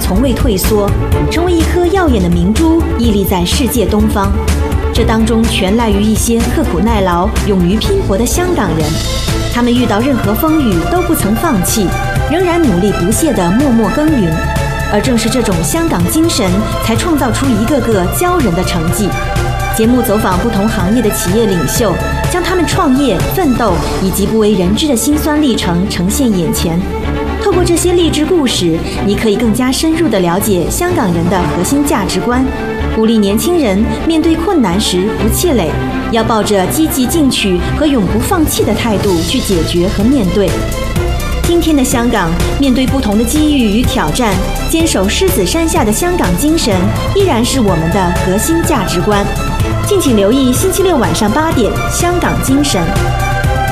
从未退缩，成为一颗耀眼的明珠，屹立在世界东方。这当中全赖于一些刻苦耐劳、勇于拼搏的香港人，他们遇到任何风雨都不曾放弃，仍然努力不懈地默默耕耘。而正是这种香港精神，才创造出一个个骄人的成绩。节目走访不同行业的企业领袖，将他们创业、奋斗以及不为人知的辛酸历程呈现眼前。透过这些励志故事，你可以更加深入地了解香港人的核心价值观，鼓励年轻人面对困难时不气馁，要抱着积极进取和永不放弃的态度去解决和面对。今天的香港，面对不同的机遇与挑战，坚守狮子山下的香港精神，依然是我们的核心价值观。敬请留意星期六晚上8点，《香港精神》。